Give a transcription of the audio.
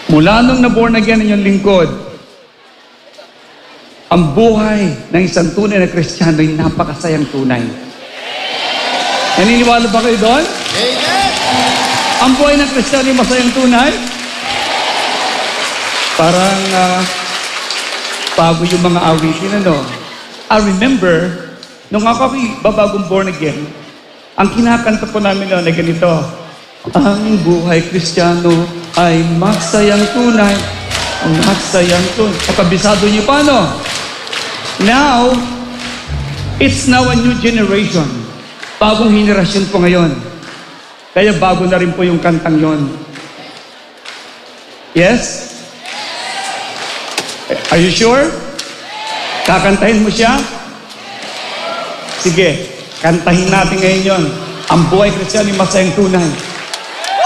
Mula nung na-born again ang inyong lingkod, ang buhay ng isang tunay na Kristiyano ay napakasayang tunay. Naniniwala ba kayo doon? Amen! Ang buhay ng Kristiyano ay masayang tunay? Parang bago yung mga awitin, ano? I remember, nung ako babagong born again, ang kinakanta po namin noon ay ganito, ang buhay Kristiyano ay masayang tunay, masayang tunay. Kabisado niyo pa, no? Now, it's now a new generation. Bagong henerasyon po ngayon. Kaya bago na rin po yung kantang yon. Yes? Are you sure? Kakantahin mo siya? Sige, kantahin natin ngayon yon. Ang buhay Kristiyano ay masayang tunay.